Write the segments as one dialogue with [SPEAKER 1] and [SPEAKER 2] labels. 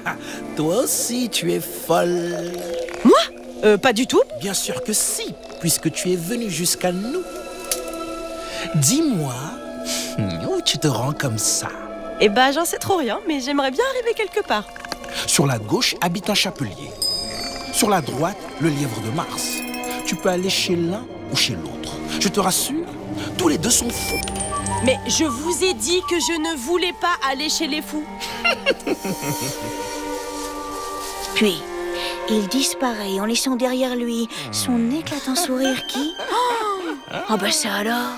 [SPEAKER 1] Toi aussi, tu es folle.
[SPEAKER 2] Moi Pas du tout.
[SPEAKER 1] Bien sûr que si, puisque tu es venue jusqu'à nous. Dis-moi, où tu te rends comme ça?
[SPEAKER 2] Eh ben, j'en sais trop rien, mais j'aimerais bien arriver quelque part.
[SPEAKER 1] Sur la gauche habite un chapelier. Sur la droite, le lièvre de Mars. Tu peux aller chez l'un ou chez l'autre. Je te rassure, tous les deux sont fous.
[SPEAKER 2] Mais je vous ai dit que je ne voulais pas aller chez les fous.
[SPEAKER 3] Puis, il disparaît en laissant derrière lui son éclatant sourire qui... Oh ben ça alors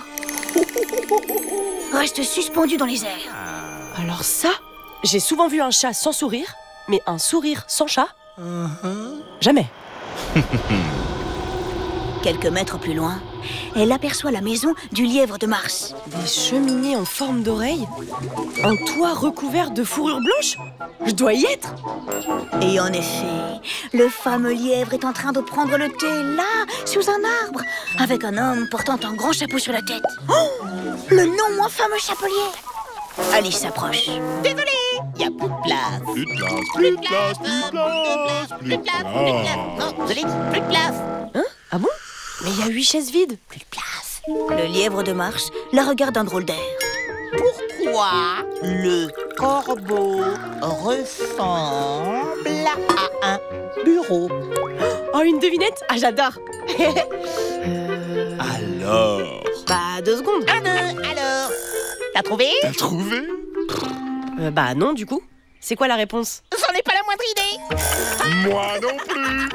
[SPEAKER 3] reste suspendu dans les airs.
[SPEAKER 2] Alors ça, j'ai souvent vu un chat sans sourire, mais un sourire sans chat, jamais.
[SPEAKER 3] Quelques mètres plus loin, elle aperçoit la maison du lièvre de Mars.
[SPEAKER 2] Des cheminées en forme d'oreille, un toit recouvert de fourrure blanche. Je dois y être.
[SPEAKER 3] Et en effet, le fameux lièvre est en train de prendre le thé, là, sous un arbre, avec un homme portant un grand chapeau sur la tête. Oh, le non moins fameux chapelier. Alice s'approche.
[SPEAKER 4] Désolé, y a plus de place.
[SPEAKER 5] Plus de place, plus de place, plus de place, plus de place.
[SPEAKER 4] Non, je l'ai dit, plus de place.
[SPEAKER 2] Hein? Ah bon? Mais il y a 8 chaises vides.
[SPEAKER 4] Plus de place.
[SPEAKER 3] Le lièvre de Mars la regarde d'un drôle d'air.
[SPEAKER 4] Pourquoi le corbeau ressemble à un bureau?
[SPEAKER 2] Oh, une devinette? Ah, j'adore.
[SPEAKER 5] Alors,
[SPEAKER 2] Bah, 2 secondes.
[SPEAKER 4] Un, deux, alors. T'as trouvé?
[SPEAKER 5] t'as trouvé?
[SPEAKER 2] Bah non, du coup. C'est quoi la réponse?
[SPEAKER 4] J'en ai pas la moindre idée.
[SPEAKER 5] Moi non plus.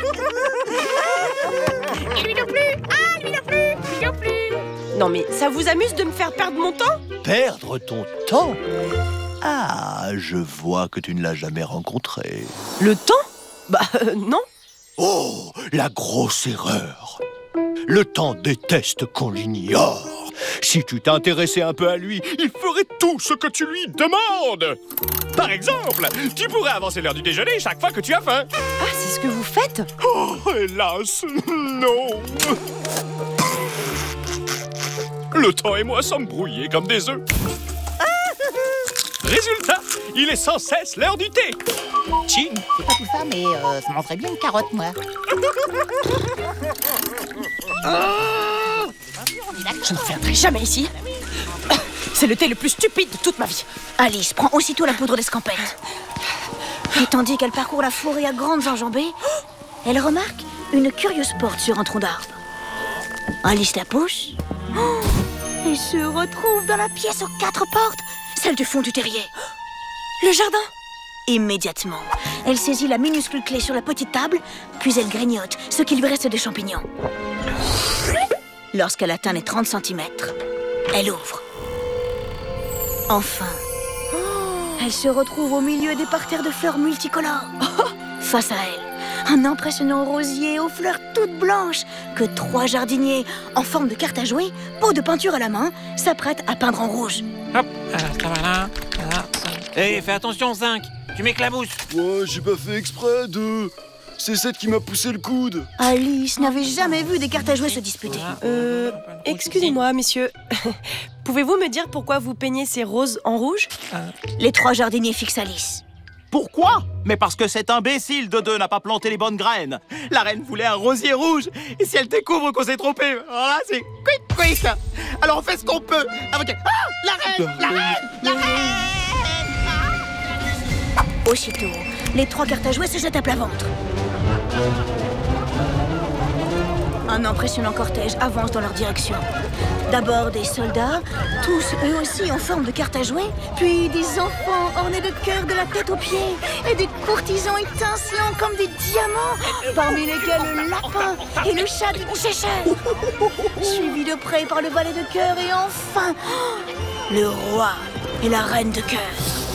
[SPEAKER 4] Et lui non plus. Ah, lui non plus. Lui non plus.
[SPEAKER 2] Non mais ça vous amuse de me faire perdre mon temps?
[SPEAKER 6] Perdre ton temps? Ah, je vois que tu ne l'as jamais rencontré.
[SPEAKER 2] Le temps? Bah non.
[SPEAKER 6] Oh, la grosse erreur. Le temps déteste qu'on l'ignore. Si tu t'intéressais un peu à lui, il ferait tout ce que tu lui demandes.
[SPEAKER 5] Par exemple, tu pourrais avancer l'heure du déjeuner chaque fois que tu as faim.
[SPEAKER 2] Ah, c'est ce que vous faites?
[SPEAKER 5] Oh, hélas, non. Le temps et moi sommes brouillés comme des œufs. Résultat, il est sans cesse l'heure du thé. Ching.
[SPEAKER 4] C'est pas tout ça, mais je mangerais bien une carotte, moi.
[SPEAKER 2] Je ne reviendrai jamais ici. C'est le thé le plus stupide de toute ma vie.
[SPEAKER 3] Alice prend aussitôt la poudre d'escampette. Et tandis qu'elle parcourt la forêt à grandes enjambées, elle remarque une curieuse porte sur un tronc d'arbre. Alice la pousse et se retrouve dans la pièce aux 4 portes, celle du fond du terrier.
[SPEAKER 2] Le jardin.
[SPEAKER 3] Immédiatement, elle saisit la minuscule clé sur la petite table, puis elle grignote ce qui lui reste des champignons. Lorsqu'elle atteint les 30 cm, elle ouvre. Enfin, elle se retrouve au milieu des parterres de fleurs multicolores. Face à elle, un impressionnant rosier aux fleurs toutes blanches que 3 jardiniers, en forme de carte à jouer, pot de peinture à la main, s'apprêtent à peindre en rouge.
[SPEAKER 7] Hop, ça va là. Hé, fais attention, Zinc, tu m'éclabousses.
[SPEAKER 8] Ouais, j'ai pas fait exprès de... C'est cette qui m'a poussé le coude.
[SPEAKER 3] Alice n'avait jamais vu des cartes à jouer se disputer.
[SPEAKER 2] Excusez-moi, messieurs. Pouvez-vous me dire pourquoi vous peignez ces roses en rouge?
[SPEAKER 3] Les 3 jardiniers fixent Alice.
[SPEAKER 9] Pourquoi? Mais parce que cet imbécile de 2 n'a pas planté les bonnes graines. La reine voulait un rosier rouge. Et si elle découvre qu'on s'est trompé, alors là, c'est quick. Alors on fait ce qu'on peut. Avec... Ah, la reine.
[SPEAKER 3] Aussitôt, les 3 cartes à jouer se jettent à plat ventre. Un impressionnant cortège avance dans leur direction. D'abord des soldats, tous eux aussi en forme de cartes à jouer, puis des enfants ornés de cœurs de la tête aux pieds, et des courtisans étincelants comme des diamants, parmi lesquels le lapin et le chat du Cheshire, suivis de près par le valet de cœur et enfin le roi et la reine de cœur.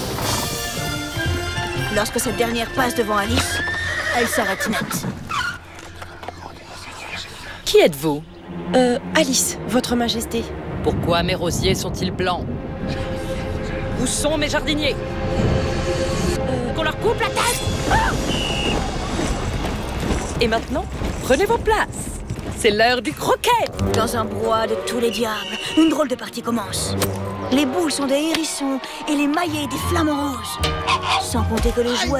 [SPEAKER 3] Lorsque cette dernière passe devant Alice, elle s'arrête net.
[SPEAKER 10] Qui êtes-vous?
[SPEAKER 2] Alice, votre majesté.
[SPEAKER 10] Pourquoi mes rosiers sont-ils blancs? Où sont mes jardiniers? Qu'on leur coupe la tête! Et maintenant, prenez vos places. C'est l'heure du croquet.
[SPEAKER 3] Dans un brouhaha de tous les diables, une drôle de partie commence. Les boules sont des hérissons et les maillets des flamants roses. Sans compter que les joueurs